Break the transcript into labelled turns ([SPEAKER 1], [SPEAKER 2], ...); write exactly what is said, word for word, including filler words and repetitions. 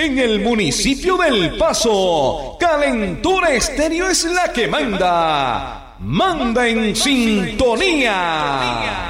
[SPEAKER 1] En el municipio del Paso, Calentura Estéreo es la que manda. Manda en sintonía.